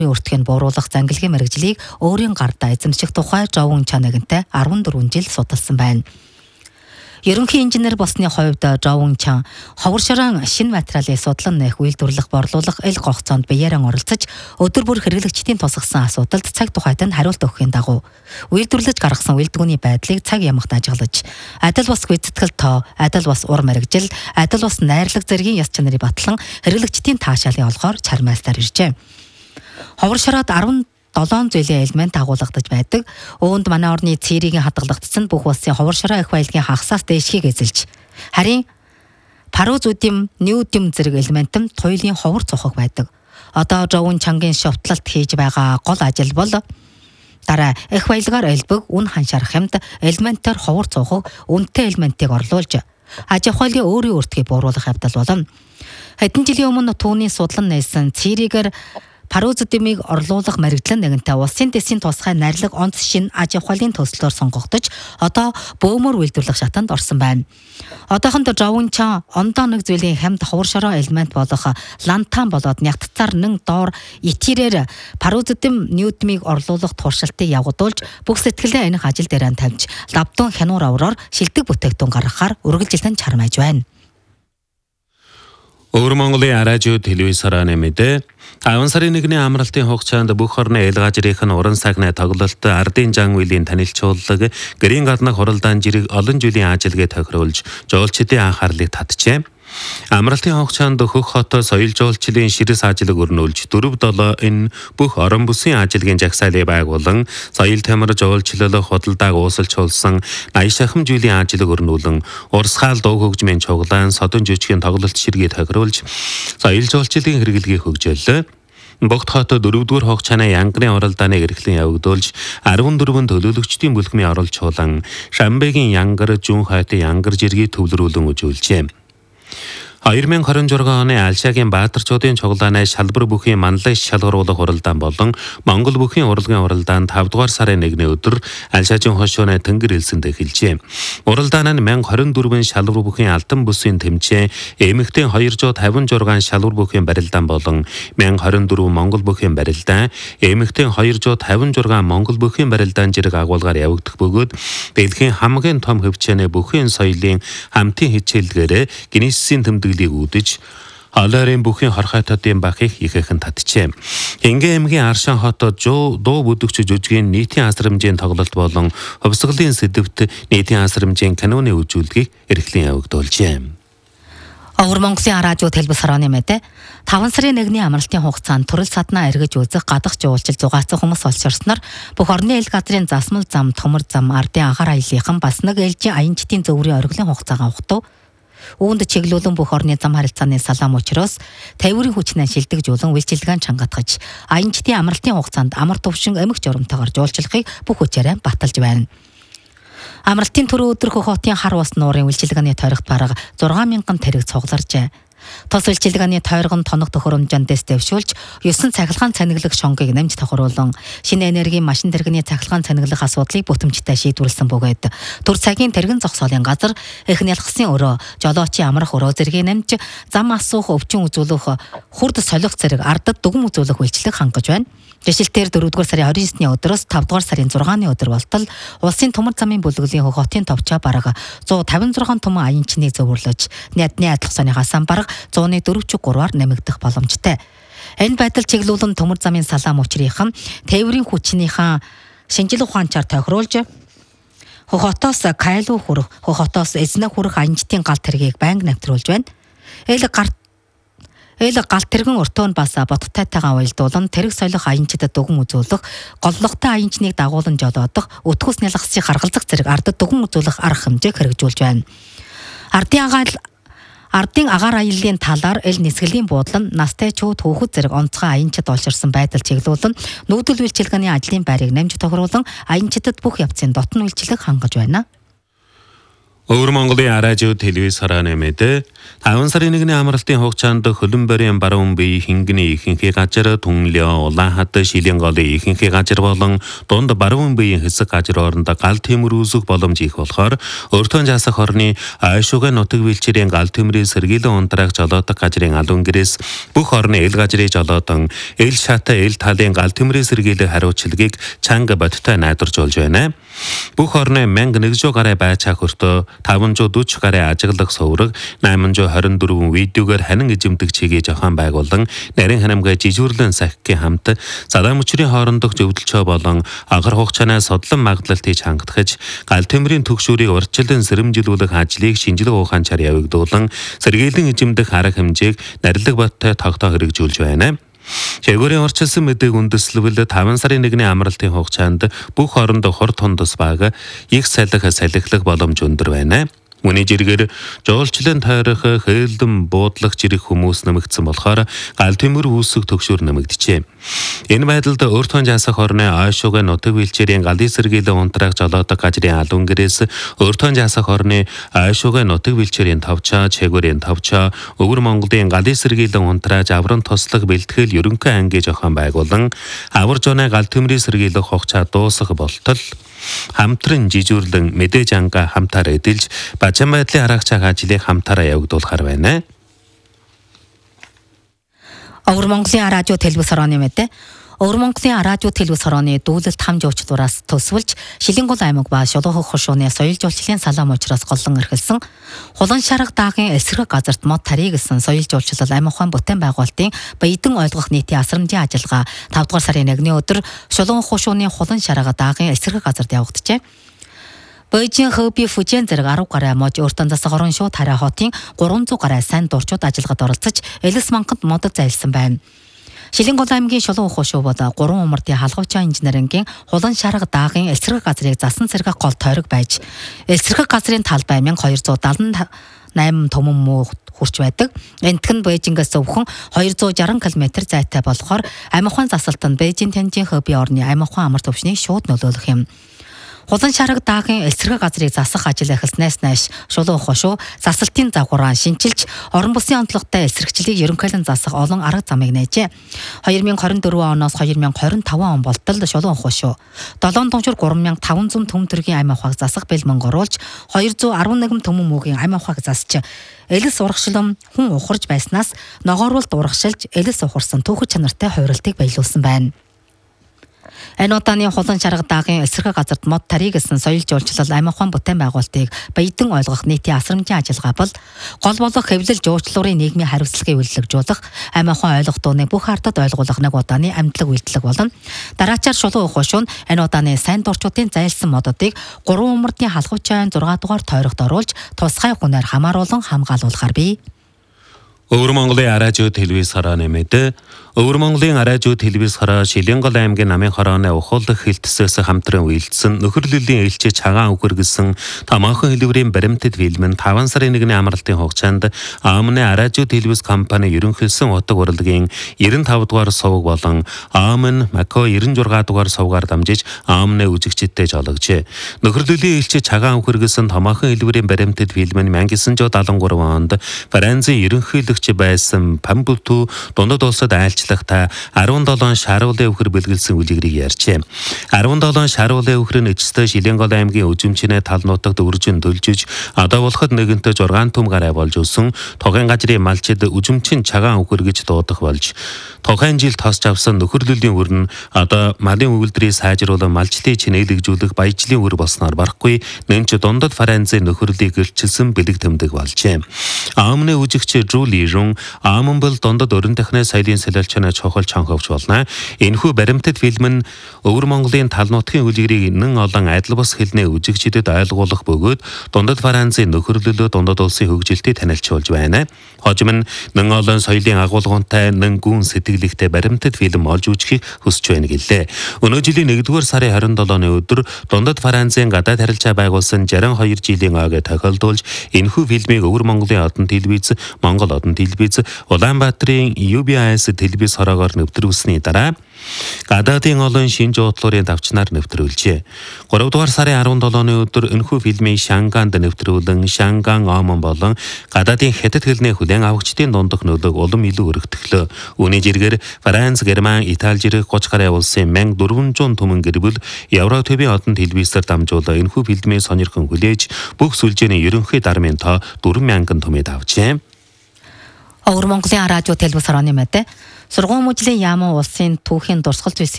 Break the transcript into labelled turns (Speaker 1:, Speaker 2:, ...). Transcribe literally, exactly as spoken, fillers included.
Speaker 1: өртгөнд бууруулах зангилгын мэргэжлийг өөрийн гардаа эзэмших тухай Жовгон чанагтай арван дөрвөн жил судалсан байна. Ерөнхий инженер болсны хувьд Жовгон чан ховор шорон шинэ материалыг судлан нээх үйлдвэрлэх борлуулах ил гогцоонд биеэрэн оролцож өдөр бүр хэрэглэгчдийн тусгасан асуудалд цаг тухайд нь хариулт өгөхийн дагуу үйлдвэрлэж гаргасан үйлдвэрийн байдлыг цаг ямагт ажиглаж адил бас гүйцэтгэл тоо, адил бас ур мэргэжил, адил бас найрлаг зэргийн яс чанарыг батлан хэрэглэгчдийн таашаалыг олгоор чармайлтаар иржээ. Ховор шороод арван долоон зүйлийн элемент агуулгадаж байдаг. Үүнд манай орны цэригийн хадгалагдсан бүх улсын ховор шороо их баялагын хагасаас дээшхийг эзэлж, харин паруз үдэм, ньюдэм зэрэг элемент нь туйлын ховор цухаг байдаг. Одоо Жовгон чангийн шовтлалт хийж байгаа гол ажил бол дараа их баялагаар элбэг үн ханшарах юмд элементээр ховор цухаг үнэтэй элементийг орлуулж аж ахуйлын өөрийн өртгийг бууруулах явдал болно. Хэдэн жилийн өмнө түүний судлан нээсэн цэригээр паруз үдэмийг орлуулах мэрэгдлэн нэгэнтэй улсын дэсийн тусгай найрлаг онц шин аж ахуйлын төслөөр сонгогдож одоо бөөмөр үйлдвэрлэх шатанд орсон байна. Одоохонд Жовгон чан ондоо нэг зүйлийн хамт ховор шороо элемент болох лантан болоод нягтцаар нэн доор итирээр паруз үдэм ньюдмийг орлуулах туршилтыг явагдуулж бүх сэтгэлээ энэ ажил дээр тавьж лавдун хянуур авроор шилдэг бүтээгдэхүүн гаргахаар үргэлжилтэн чармайж байна.
Speaker 2: Өвөр Монголын радио телевизээр нэмэдэ таван сарын нэгний амралтын хугацаанд бүх орны элгажрийнх нь уран сагны тоглолт ардын жан үеийн танилцуулга гэрийн гаднах хуралдаан жирэг олон жилийн ажилгээ тохируулж жуулчдын анхаарлыг татжээ. Амралтын хугацаанд хөх хот соёл жуулчлалын ширэс ажлыг өрнүүлж дөрөв долоо энэ бүх орон бүсийн ажилгын жагсаалыг байгуулан соёл тамир жуулчлал худалдааг уусалжуулсан аян шахам жилийн ажлыг өрнүүлэн урсгаал дуу хөгжмийн чуглаан содон жүжигчийн тоглолт ширгийг тохируулж соёл жуулчлалын хэрэглэгийг хөгжүүллээ. Богд хот дөрөвдүгээр хугацааны янгарын оролдааныг эрхлэн явагдуулж арван дөрвөн төлөөлөгчдийн бүлгмийн оруулчуулан Шамбегийн янгар Жүн хайтын янгар жиргийг төвлөрүүлэн үзүүлжээ. две тысячи двадцать шесть оны Алшагийн Баатарчуудын цуглаанаас шалбар бүхийн манлайш шалгаруулах уралдаан болон Монгол бүхийн урлагийн уралдаан тавд дугаар сарын нэгний өдөр Алшаажийн хошууны Тэнгэр элсэнд эхэлжээ. Уралдаан нь две тысячи двадцать четыре шалбар бүхийн алтан бүсийн тэмцээн эмэгтэй двести пятьдесят шесть шалбар бүхийн барилдаан болон две тысячи двадцать четыре Монгол бүхийн барилдаан эмэгтэй двести пятьдесят шесть Монгол бүхийн барилдаан жирэг агуулгаар явагдах бөгөөд дэлхийн хамгийн том хөвчөөний бүхийн соёлын хамтын хичээлдгээр Гиннесийн тэмдэг үүдэж аларын бүхийн хорхойтодын бахыг ихээхэн татжээ. Ингээ эмгийн Аршан хотод дуу бүдэгч жүжигийн нийтийн асрамжийн тоглолт болон хувьсгалын сэдвт нийтийн асрамжийн киноны үзүүлгийг эрхлэн явагдуулжээ.
Speaker 1: Өвөр Монголын радио телевизээр нэмэдэ таван сарын нэгний амралтын хугацаанд төрөл саднаа эргэж үзэх гадах жуулчил зугаацсан хүмүүс олширснаар бүх орны эл газрын засмал зам, төмөр зам, ардын агаар аяллынхан бас нэг ээлжийн аянчдын зөвөрийн ориглын хугацаагаа ухтав. Үүнд чиглүүлэн бүх орны зам харилцааны салаам учраас тайврын хүчнээ шилдэгжүүлэн үйлчилгээнд чангатгаж аянчдын амралтын хугацаанд амар төвшин эмх журамтайгаар жуулчлахыг бүх хүчээрээ баталж байна. Амралтын түрүү өдөр хөх хотын хар ус нуурын үйлчилгээний тойрогт бараг зургаан мянган тэрэг цугларжээ. Тос үйлчилгээний тойргон тоног төхөөрөмжөндөөс дэвшүүлж ёсон цахилгаан цаниглах шонгийг нэмж тохируулан шинэ энергийн машин тэрэгний цахилгаан цаниглах асуудлыг бүтэмжтэй шийдвэрлсэн бөгөөд төр цагийн тэрэгэн зогсоолын газар их нялхсан өрөө, жолоочийн амрах өрөө зэргийг нэмж зам асуух, өвчин үзүүлэх, хурд солих зэрэг ардад дүгм үзүүлэх үйлчлэг хангаж байна. Жишээлбэл дөрөвдүгээр сарын двадцать девятны өдрөөс тавд дугаар сарын зургааны өдөр болтол улсын төмөр замын бүлэглэлийн хөх хотын товчоо бараг one fifty six төмөн аянчныг зөвөрлөж нядны адилх сонихаас бараг one oh four гурваар нэмэгдэх боломжтой. Энэ байдал чиглүүлэн төмөр замын салаам учрынхан тээврийн хүчнийхэн шинжлэх ухаанчаар тохируулж хөх хотоос кайлуу хүрэх, хөх хотоос эзнэ хүрэх аянчдын гал тэргийг байнга навтруулж байна. Эл гарт Эл гал тэргэн өртөө нь бас бодтайтайгаа уялдуулан тэрэг солих аянчдад дүгэн үзүүлэх, голлогтой аянчныг дагуулan жолоодох, өтгөөс нялгасыг харгалзах зэрэг ардад дүгэн үзүүлэх арга хэмжээг хэрэгжүүлж байна. Ардын агаал Ардын агаар аяллын талаар эл нисгэлийн буудлан настай чууд хүүхэд зэрэг онцгой аянчид олширсан байдал чиглүүлэн нүүдэл үйлчилгээний ажлын байрыг нэмж тохируулан аянчдад бүх явцын дотн үйлчлэг хангаж байна.
Speaker 2: Өвөр Монголын радио телевиз харааны мэдээ таван сарын нэгний амралтын хугацаанд хөлбөмбөрийн баруун бие хингний ихэнхий газар Түнлөө, Улаанхад, Шилийн голын ихэнхий газар болон дунд баруун биеийн хэсэг газар орондоо гал тэвэр үүсэх боломж их болохоор өртөө жасах орны Айшуугай нутаг бэлчээрийн гал тэврийн сэргийлэн унтраах жолоодох газрын алуун гэрээс бүх орны эл газрын жолоодон эл шата эл талын гал тэврийн сэргийлэх хариуцлагыг чанга бодтой найдваржуулж байна. Бүх орны мянга нэгдүгээр гараа байцаах өртөө таван зуун дөрвөн гараа ажиглах сувраг найман зуун хорин дөрвөн видеогоор ханин эзэмдэг чигээ зохион байгуулан нарийн ханамгай жижүүрлэн сахикийн хамт залаа мөчрийн хоорондох зөвдөлчөө болон агар хугацаанаас содлон магадлалтыг хангадгаж гал тэврийн төгшүүрийг урьдчилан сэрэмжилүүлэх ажлыг шинжилгээ ухаанчаар явагдуулан сэргийлэн эзэмдэх арга хэмжээг нарилэг баттай тогтоо хэрэгжүүлж байна. Чигүүрийн орчилсан мэдээг үндэслэвэл таван сарын нэгний амралтын хугацаанд бүх хоорондоо хор тундас бага их салхи салхилах боломж өндөр байна. Үүний жиргээр жуулчлалын тойрох хээлдэн буудлах жирэх хүмүүс нэмэгдсэн болохоор гал тэвэр үүсэх төгшүүр нэмэгдэжээ. Энэ байдалд өөртөө жасах орны Айшуугай нутаг бэлчээрийн галын сэргийлэн унтраах жолоодох газрын алуун гэрээс өөртөө жасах орны Айшуугай нутаг бэлчээрийн тавчаа, Чигүүрийн тавчаа, Өвөр Монголын галын сэргийлэн унтрааж авран тослох бэлтгэл ерөнхий ангийн зохион байгуулан авар жооны гал тэврийн сэргийлэх хугацаа дуусах болтол хамтран жижүүрлэн мэдээж анга хамтаар эдэлж бачаан байдлын хараагчаах ажлыг хамтаараа явагдуулахар байна.
Speaker 1: Өвөр Монголын радио телевиз хорооны мэдээ. Өвөр Монголын радио телевиз хорооны дүүлэлт хам жуулчлалаас төсвөлж Шилэн гол аймаг ба Шулуун хошууны соёл жуулчлалын салаам учраас голлон эрхэлсэн Хулан шарга даагийн эсрэг газарт мод тарий гэсэн соёл жуулчлал аймаг ухаан бүтээн байгуулалтын баядан ойлгох нийтийн асрамжийн ажиллагаа тавд дугаар сарын нэгний өдөр Шулуун хошууны Хулан шарга даагийн эсрэг газарт явагджээ. Бээжин Хөби Фужен зэрэг арав гаруй мод өөртөө засаг орон шууд хараа хотын гурван зуун гаруй сайн дурчууд ажиллагад оролцож элэс мангад модод зайлсан байна. Шилэн гол аймгийн Шулуун хошуу бол гурван умардын халгавчаа инженерингийн Хулан шарга даагийн эсрэг газрыг засан сэргэх гол тойрог байж эсрэг газрын талбай мянга хоёр зуун даатан найман томон муу хүрч байдаг. Энтхэн Бээжингээс өвхөн хоёр зуун жарган километр зайтай болохоор амь ухаан засалтанд Бээжин Тянжин Хөби орны амь ухаан амар төвшнийг шууд нөлөөлөх юм. Хулан шарга даагийн эсрэг газрыг засах ажил эхэлснээс нааш Шулуун хошуу засалтын загвараа шинчилж орон бусын онцлогтой эсрэгчлийг ерөнхийлөн засах олон арга замыг нээжээ. хоёр мянга хорин дөрвөн оноос хоёр мянга хорин таван он болтол Шулуун хошуу долоон тончор гурван мянга таван зуун төм төргийн амь ухааг засах бэлмэн горуулж хоёр зуун арван нэгэн төмөн мөгийн амь ухааг засч элэс урагшлам хүн ухарж байснаас ногооруулт урагшилж элэс ухарсан түүхэд чанартай хувиралтыг баялуулсан байна. Энэ удааны Хулан шарга даагийн эсрэг газарт мод тарий гэсэн соёл жуулчлал амь ухаан бүтээн байгуулалтыг баядан ойлгох нийтийн асрамжийн ажиллагаа бол гол болох хэвлэл жуулчлалын нийгмийн хариуцлагыг үйлдвэрлэжүүлэх амь ухаан ойлголтуудыг бүх ардад ойлгуулах нэг удааны амьдлаг үйлдэлэг болно. Дараачаар Шулуун хошуу энэ удааны сайн дурчуудын зайлсан модуудыг гурван умардын халгавчаан зургаан дугаар тойрогт оруулж тусгай хүнээр хамааруулан хамгаалуулахар бий.
Speaker 2: Өвөр Монголын радио телевиз харааны мэдээ. Өвөр Монголын радио телевиз хараа Шилэн гол аймгийн намын хорооны ухуулах хилтсээс хамтран үйлдсэн нөхөрлөлийн ээлжид цагаан үхэр гэсэн томоохон хэлбэрийн баримтат фильм нь таван сарын нэгний амралтын хугацаанд Аамны радио телевиз компани ерөнхийлсөн утга урлагийн девяносто пять дугаар сувг болон Аамн Мако девяносто шесть дугаар сувгаар дамжиж Аамны үзэгчдэд жологжээ. Нөхөрлөлийн ээлжид цагаан үхэр гэсэн томоохон хэлбэрийн баримтат фильм нь 천구 седемдесет три онд Францын ерөнхийлөгч байсан Памбуту дундад улсад айлчлахтаа арван долоон шаруулын өвхөр бэлгэлсэн үлгэрийг ярьжээ. арван долоон шаруулын өвхөр нь эцэстээ Шилэн гол аймгийн үжимчнээ тал нутагт өржин дөлжиж одоо болоход нэгэнтээ зургаан түм гараа болж өсөн тухайн газрын малчид үжимчин цагаан өвхөр гэж дуудах болж тухайн жил тосч авсан нөхөрлөлийн үр нь одоо малын үйлдвэрийг сайжруулан малчлалыг чинээлэгжүүлэх баяжлын үр болсноор барахгүй нэмж дундад Францын нөхөрлөлийг гэрчилсэн бэлэг тэмдэг болжээ. Аамны үжигч Жули Рун Аамн бол дундад өрн техник соёлын солиолчны чухал чанховч болно. Энэхүү баримтат фильм нь Өвөр Монголын тал нутгийн үлгэрийг нэн олон адил бус хэлний үжигчдэд ойлгуулах бөгөөд дундад Францын нөхөрлөлөө дундад улсын хөгжилтийг танилцуулж байна. Хожим нь нэн олон соёлын агуулгынтай нэн гүн сэтгэлэгтэй баримтат фильм олж үзэхийг хүсэж байна гэлээ. Өнөө жилийн нэгдүгээр сарын двадцать седьмийн өдөр дундад Францын гадаад харилцаа байгуулсан шестьдесят two жилийн ойг тохиолдуулж энэхүү фильмийг Өвөр Монголын одон телевиз, Монгол одон телевиз, Улаанбаатарын ю би эс телевиз телевиз хороогоор нэвтрүүлсэний дараа гадаадын олон шинж уудлуурын давчнаар нэвтрүүлжээ. гурав дугаар сарын арван долооны өдөр энэхүү фильмийг Шанганд нэвтрүүлэн Шанган Омон болон гадаадын хятад хэлний хүлээн авагчдын дундах нөлөөг улам илүү өргөтгөлөө. Үүний жиргээр Франц, Герман, Итали зэрэг гуч гаруй улсын мянга дөрвөн зуун түмэн гэр бүл Евро телевизийн одон телевизээр дамжуулан энэхүү фильмийг сонирхон хүлээж бүх сүлжээний ерөнхий дармын тоо дөрвөн мянган түмэд авчээ.
Speaker 1: Өвөр Монголын радио телевиз хорооны мэдээ сургууль мужлийн яаман улсын түүхийн дурсгал зүйлсийн